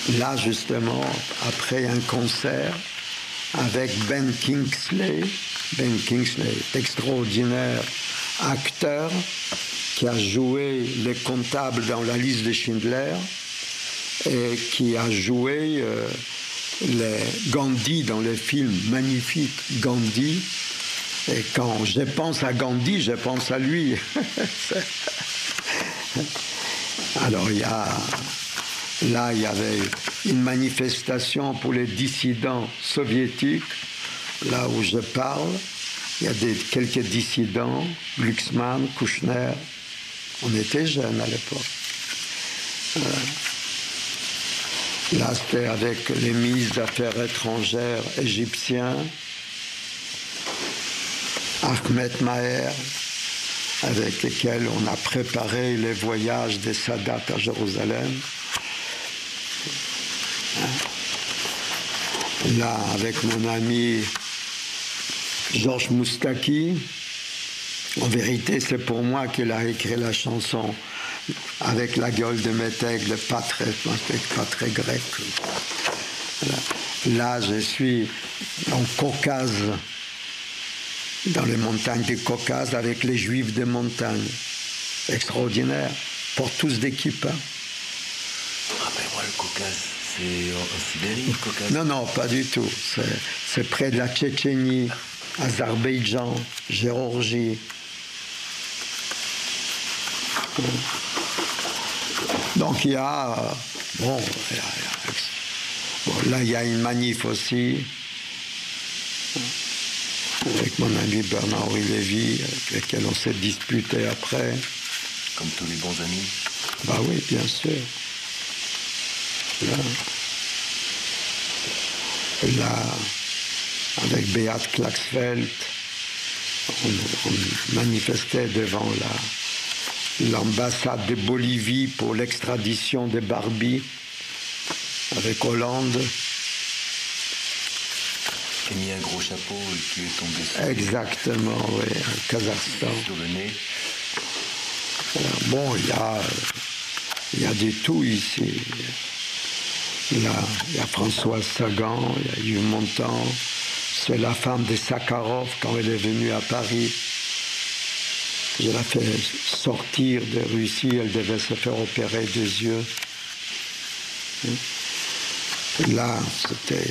là justement, après un concert avec Ben Kingsley, extraordinaire acteur qui a joué les comptables dans la liste de Schindler et qui a joué les Gandhi dans le film magnifique Gandhi. Et quand je pense à Gandhi, je pense à lui. Alors il y avait une manifestation pour les dissidents soviétiques, là où je parle. Il y a quelques dissidents, Glucksmann, Kouchner. On était jeunes à l'époque. Là, c'était avec les ministres des Affaires étrangères égyptiens, Ahmed Maher, avec lesquels on a préparé les voyages de Sadat à Jérusalem. Là, avec mon ami Georges Moustaki, en vérité, c'est pour moi qu'il a écrit la chanson avec la gueule de Métègue, pas très grec. Là, je suis en Caucase, dans les montagnes du Caucase, avec les Juifs des montagnes. Extraordinaire, pour tous d'équipe. Rappelle-moi le Caucase, c'est en Sibérie, le Caucase? Non, pas du tout. C'est près de la Tchétchénie, Azerbaïdjan, Géorgie. Donc il y a... là, il y a une manif aussi, avec mon ami Bernard-Henri Lévy, avec lequel on s'est disputé après. Comme tous les bons amis? Bah oui, bien sûr. Là avec Beat Klaxfeld, on manifestait devant l'ambassade de Bolivie pour l'extradition de Barbie avec Hollande. Qui a mis un gros chapeau et qui est tombé sur Exactement, oui, au Kazakhstan. Sur le nez. Bon, il y a du tout ici. Là, il y a Françoise Sagan, il y a Yves Montand. C'est la femme de Sakharov quand elle est venue à Paris. Je l'ai fait sortir de Russie, elle devait se faire opérer des yeux. Là, c'était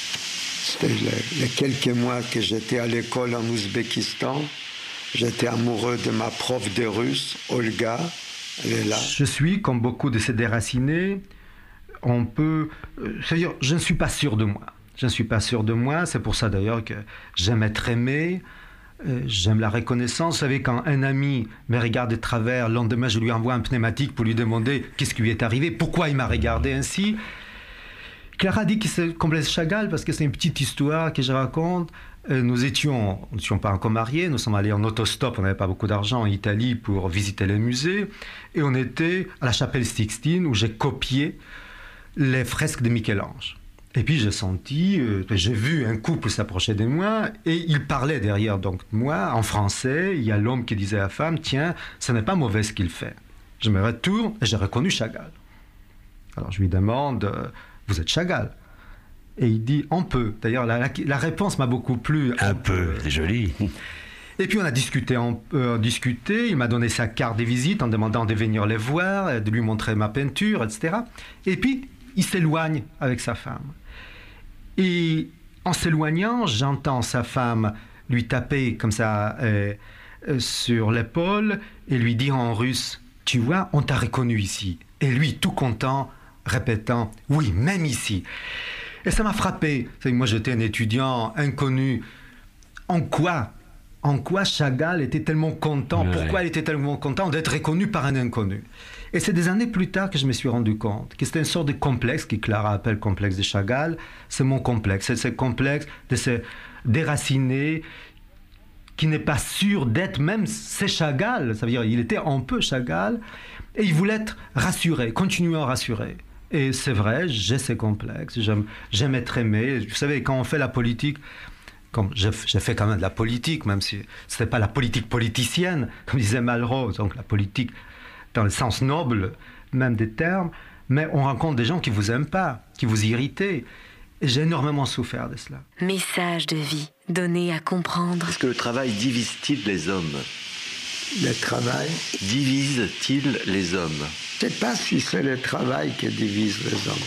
les quelques mois que j'étais à l'école en Ouzbékistan. J'étais amoureux de ma prof de russe, Olga. Elle est là. Je suis, comme beaucoup de ces déracinés, c'est-à-dire, je ne suis pas sûr de moi. Je ne suis pas sûr de moi, c'est pour ça d'ailleurs que j'aime être aimé, j'aime la reconnaissance. Vous savez, quand un ami me regarde de travers, le lendemain je lui envoie un pneumatique pour lui demander qu'est-ce qui lui est arrivé, pourquoi il m'a regardé ainsi. Clara dit que c'est comme Blaise Chagall, parce que c'est une petite histoire que je raconte. Nous n'étions pas encore mariés, nous sommes allés en autostop, on n'avait pas beaucoup d'argent en Italie pour visiter les musées, et on était à la chapelle Sixtine où j'ai copié les fresques de Michel-Ange. Et puis j'ai vu un couple s'approcher de moi et il parlait derrière donc moi en français. Il y a l'homme qui disait à la femme, tiens, ce n'est pas mauvais ce qu'il fait. Je me retourne et j'ai reconnu Chagall. Alors je lui demande, vous êtes Chagall? Et il dit, on peut. D'ailleurs la réponse m'a beaucoup plu. Un peu, c'est joli. Et puis on a discuté, il m'a donné sa carte de visite en demandant de venir les voir, de lui montrer ma peinture, etc. Et puis il s'éloigne avec sa femme. Et en s'éloignant, j'entends sa femme lui taper comme ça sur l'épaule et lui dire en russe, tu vois, on t'a reconnu ici. Et lui, tout content, répétant, oui, même ici. Et ça m'a frappé. Moi, j'étais un étudiant inconnu. En quoi Chagall était tellement content, pourquoi il était tellement content d'être reconnu par un inconnu. Et c'est des années plus tard que je me suis rendu compte que c'était une sorte de complexe, que Clara appelle complexe de Chagall. C'est mon complexe, c'est ce complexe de se déraciner, qui n'est pas sûr d'être même c'est Chagall, ça veut dire il était un peu Chagall, et il voulait être rassuré, continuer à rassurer. Et c'est vrai, j'ai ces complexes, j'aime être aimé. Vous savez, quand on fait la politique, comme j'ai fait quand même de la politique, même si ce n'était pas la politique politicienne, comme disait Malraux, donc la politique dans le sens noble même des termes, Mais on rencontre des gens qui vous aiment pas, qui vous irritent. Et j'ai énormément souffert de cela. Message de vie donné à comprendre. Est-ce que le travail divise-t-il les hommes? Le travail, Divise-t-il les hommes? je ne sais pas si c'est le travail qui divise les hommes.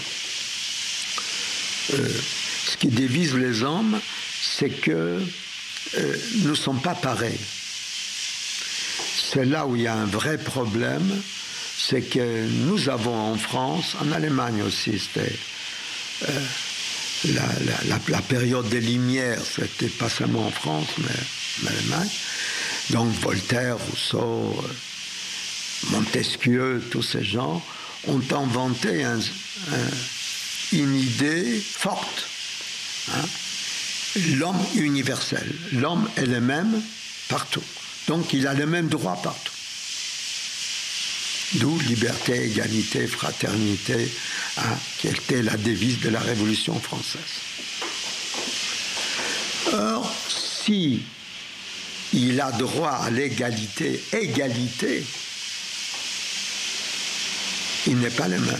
Ce qui divise les hommes, c'est que nous ne sommes pas pareils. C'est là où il y a un vrai problème, c'est que nous avons en France, en Allemagne aussi, c'était la période des Lumières, c'était pas seulement en France, mais en Allemagne. Donc Voltaire, Rousseau, Montesquieu, tous ces gens ont inventé une idée forte. Hein? L'homme universel. L'homme est le même partout. Donc il a le même droit partout. D'où liberté, égalité, fraternité, hein, qui était la devise de la Révolution française. Or, si il a droit à l'égalité, il n'est pas le même.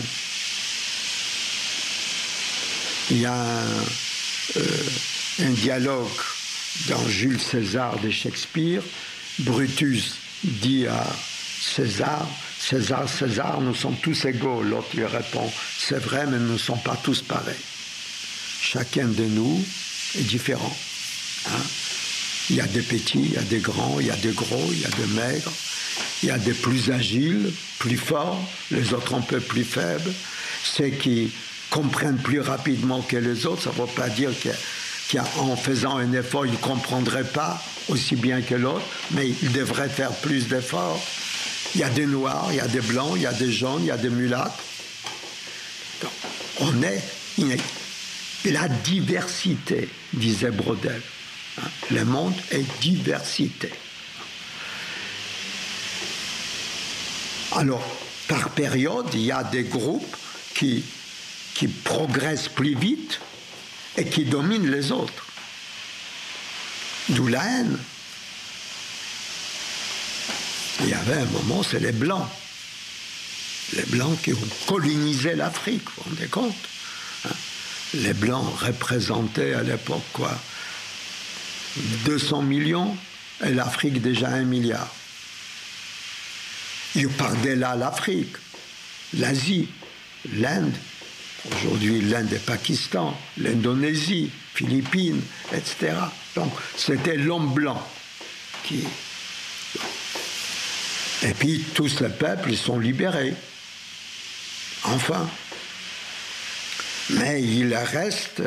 Il y a un dialogue dans Jules César de Shakespeare. Brutus dit à César, César, César, nous sommes tous égaux. L'autre lui répond, c'est vrai, mais nous ne sommes pas tous pareils. Chacun de nous est différent. Hein? Il y a des petits, il y a des grands, il y a des gros, il y a des maigres, il y a des plus agiles, plus forts, les autres un peu plus faibles. Ceux qui comprennent plus rapidement que les autres, ça ne veut pas dire qu'en faisant un effort, ils ne comprendraient pas aussi bien que l'autre, mais ils devraient faire plus d'efforts. Il y a des noirs, il y a des blancs, il y a des jaunes, il y a des mulâtres. Donc, on est la diversité, disait Braudel. Hein, le monde est diversité. Alors, par période, il y a des groupes qui progressent plus vite et qui dominent les autres. D'où la haine. Il y avait un moment, c'est les Blancs. Les Blancs qui ont colonisé l'Afrique, vous vous rendez compte? Hein? Les Blancs représentaient à l'époque quoi? 200 millions et l'Afrique déjà 1 milliard. Ils partaient là l'Afrique, l'Asie, l'Inde, aujourd'hui l'Inde et Pakistan, l'Indonésie, Philippines, etc. Donc c'était l'homme blanc qui... Et puis tous les peuples ils sont libérés. Enfin. Mais il reste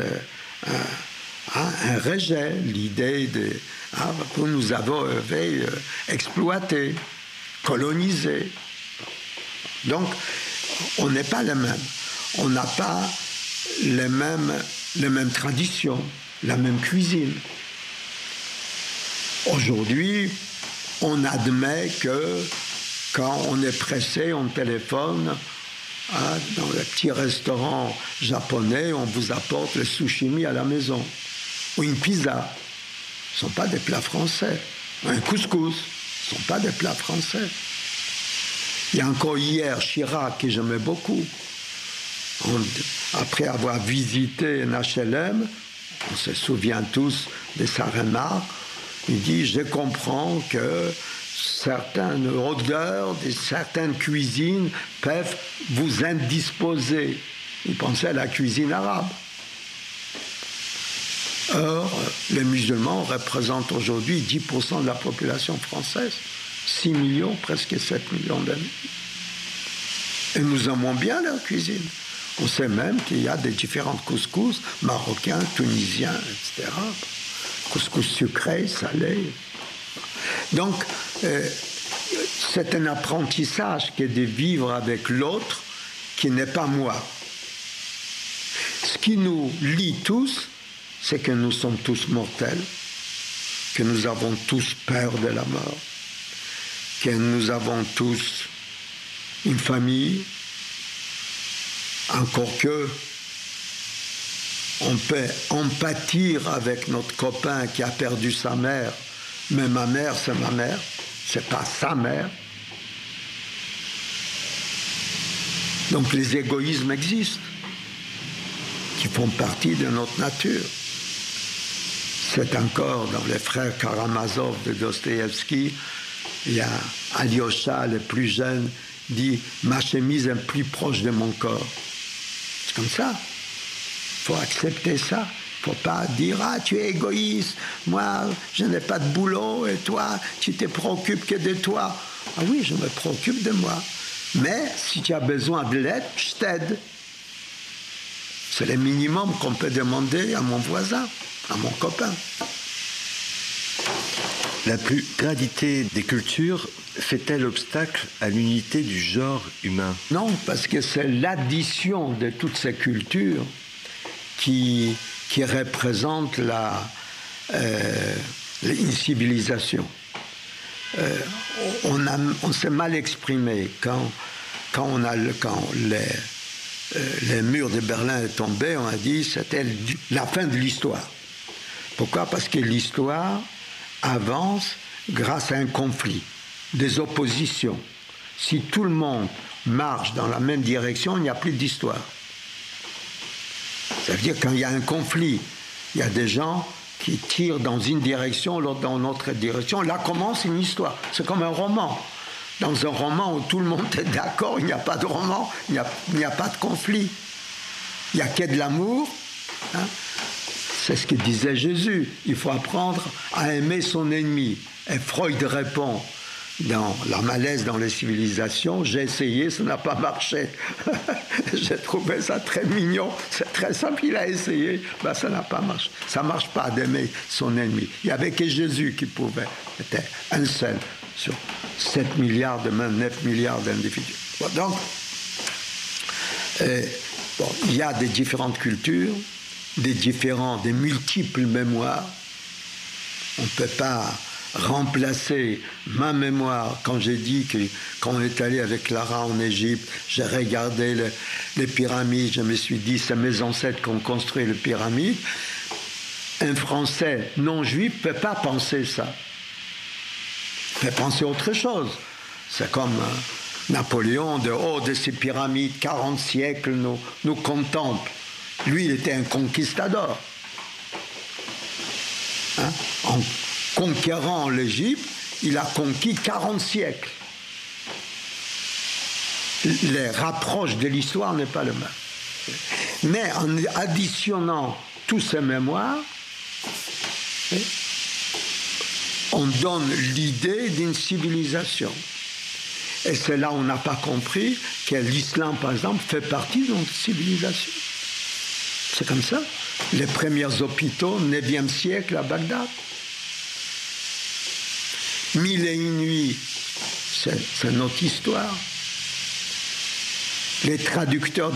un rejet, l'idée que nous avons exploité, colonisé. Donc, on n'est pas les mêmes. On n'a pas les mêmes traditions, la même cuisine. Aujourd'hui, on admet que quand on est pressé, on téléphone dans le petit restaurant japonais, on vous apporte le sushimi à la maison. Ou une pizza. Ce ne sont pas des plats français. Ou un couscous. Ce ne sont pas des plats français. Il y a encore hier Chirac, que j'aimais beaucoup. Après avoir visité un HLM, on se souvient tous de sa remarque, il dit « Je comprends que certaines odeurs de certaines cuisines peuvent vous indisposer. » Il pensait à la cuisine arabe. Or, les musulmans représentent aujourd'hui 10% de la population française, 6 millions, presque 7 millions d'amis. Et nous aimons bien leur cuisine. On sait même qu'il y a des différents couscous, marocains, tunisiens, etc. Couscous sucré, salé. Donc, c'est un apprentissage que de vivre avec l'autre qui n'est pas moi. Ce qui nous lie tous, c'est que nous sommes tous mortels, que nous avons tous peur de la mort, que nous avons tous une famille, encore que on peut empathir avec notre copain qui a perdu sa mère, mais ma mère, c'est ma mère, c'est pas sa mère. Donc les égoïsmes existent, qui font partie de notre nature. C'est encore dans les frères Karamazov de Dostoïevski, il y a Alyosha, le plus jeune, dit « Ma chemise est plus proche de mon corps ». C'est comme ça. Il faut accepter ça. Il ne faut pas dire « Ah, tu es égoïste, moi, je n'ai pas de boulot, et toi, tu te préoccupes que de toi. » Ah oui, je me préoccupe de moi. Mais si tu as besoin de l'aide, je t'aide. C'est le minimum qu'on peut demander à mon voisin, à mon copain. La pluralité des cultures fait-elle obstacle à l'unité du genre humain? Non, parce que c'est l'addition de toutes ces cultures qui représente une civilisation. On s'est mal exprimé quand les murs de Berlin est tombé, on a dit que c'était la fin de l'histoire. Pourquoi? Parce que l'histoire avance grâce à un conflit, des oppositions. Si tout le monde marche dans la même direction, il n'y a plus d'histoire. Ça veut dire quand il y a un conflit, il y a des gens qui tirent dans une direction, l'autre dans une autre direction. Là commence une histoire. C'est comme un roman. Dans un roman où tout le monde est d'accord, il n'y a pas de roman, il n'y a pas de conflit. Il n'y a que de l'amour. Hein? C'est ce que disait Jésus. Il faut apprendre à aimer son ennemi. Et Freud répond dans La malaise dans les civilisations, j'ai essayé, ça n'a pas marché. J'ai trouvé ça très mignon, c'est très simple, il a essayé, ben ça n'a pas marché. Ça ne marche pas d'aimer son ennemi. Il n'y avait que Jésus qui pouvait, c'était un seul sur 7 milliards, de même 9 milliards d'individus. Bon, donc, il y a des différentes cultures, des multiples mémoires. On ne peut pas remplacer ma mémoire quand j'ai dit que quand on est allé avec Lara en Égypte, j'ai regardé les pyramides, je me suis dit c'est mes ancêtres qui ont construit les pyramides. Un Français non juif ne peut pas penser ça. Il peut penser autre chose. C'est comme Napoléon de haut de ces pyramides, 40 siècles nous contemple. Lui, il était un conquistador. Hein? En conquérant l'Égypte, il a conquis 40 siècles. Les rapproches de l'histoire n'est pas le même. Mais en additionnant tous ces mémoires, on donne l'idée d'une civilisation. Et c'est là où on n'a pas compris que l'islam, par exemple, fait partie de notre civilisation. C'est comme ça. Les premiers hôpitaux, 9e siècle à Bagdad. 1001 nuits, c'est notre histoire. Les traducteurs